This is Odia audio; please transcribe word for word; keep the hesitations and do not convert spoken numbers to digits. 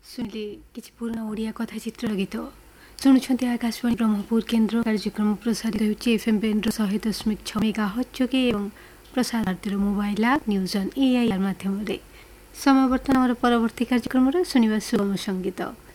ଶୁଣିଲେ କିଛି ପୁରୁଣା ଓଡ଼ିଆ କଥା ଚିତ୍ରର ଗୀତ ଶୁଣୁଛନ୍ତି ଆକାଶବାଣୀ ବ୍ରହ୍ମପୁର କେନ୍ଦ୍ର କାର୍ଯ୍ୟକ୍ରମ ପ୍ରସାରିତ ହେଉଛି ଏଫ୍ଏମ୍ ବେଣ୍ଡର ଶହେ ଦଶମିକ ଛଅ ମେଗା ହର୍ଟ୍ଜ ଯୋଗେ ଏବଂ ପ୍ରସାର ଭାରତୀର mobile app news on AIR ମାଧ୍ୟମରେ। ସମୟ ବର୍ତ୍ତମାନ ଆମର ପରବର୍ତ୍ତୀ କାର୍ଯ୍ୟକ୍ରମରେ ଶୁଣିବା ସୁଗମ ସଙ୍ଗୀତ।